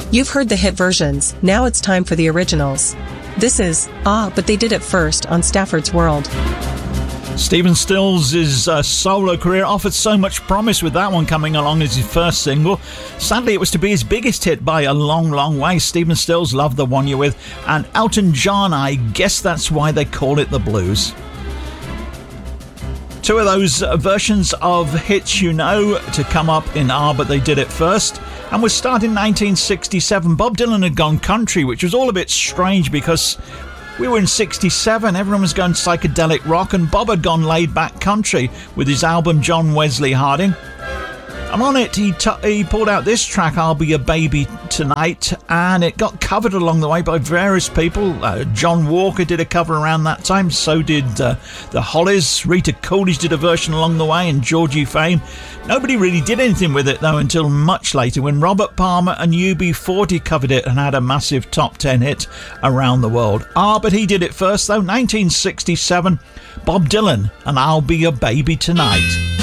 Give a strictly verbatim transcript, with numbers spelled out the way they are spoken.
You've heard the hit versions. Now it's time for the originals. This is Ah, But They Did It First on Stafford's World. Stephen Stills' uh, solo career offered so much promise, with that one coming along as his first single. Sadly, it was to be his biggest hit by a long, long way. Stephen Stills, Love the One You're With, and Elton John, I guess that's why they call it the blues. Two of those versions of hits you know to come up in Ah, But They Did It First. And we're starting nineteen sixty-seven. Bob Dylan had gone country, which was all a bit strange because we were in sixty-seven, everyone was going psychedelic rock, and Bob had gone laid-back country with his album John Wesley Harding. And on it, he, t- he pulled out this track, I'll Be Your Baby Tonight, and it got covered along the way by various people. Uh, John Walker did a cover around that time, so did uh, the Hollies. Rita Coolidge did a version along the way, and Georgie Fame. Nobody really did anything with it, though, until much later, when Robert Palmer and U B forty covered it and had a massive top ten hit around the world. Ah, but he did it first, though, nineteen sixty-seven, Bob Dylan, and I'll Be Your Baby Tonight.